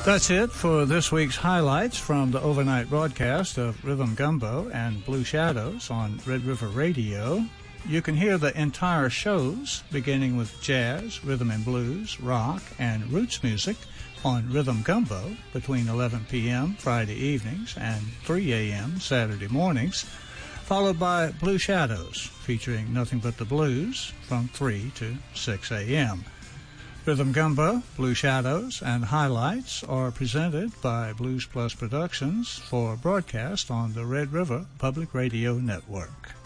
That's it for this week's highlights from the overnight broadcast of Rhythm Gumbo and Blue Shadows on Red River Radio. You can hear the entire shows, beginning with jazz, rhythm and blues, rock, and roots music on Rhythm Gumbo between 11 p.m. Friday evenings and 3 a.m. Saturday mornings, followed by Blue Shadows, featuring nothing but the blues from 3 to 6 a.m. Rhythm Gumbo, Blue Shadows, and Highlights are presented by Blues Plus Productions for broadcast on the Red River Public Radio Network.